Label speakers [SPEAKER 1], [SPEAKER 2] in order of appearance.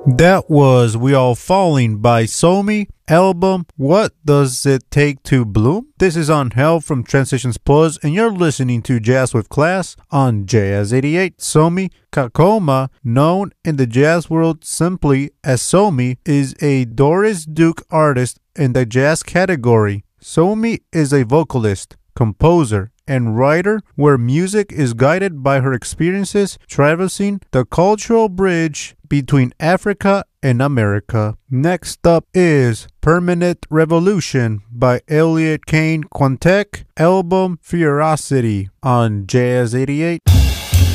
[SPEAKER 1] That was We All Falling by Somi, album What Does It Take to Bloom? This is Angel from Transitions Plus, and you're listening to Jazz with Class on Jazz 88. Somi Kakoma, known in the jazz world simply as Somi, is a Doris Duke artist in the jazz category. Somi is a vocalist, composer, and writer where music is guided by her experiences traversing the cultural bridge between Africa and America. Next up is Permanent Revolution by Elliot Kane Quantek, album Ferocity on Jazz 88.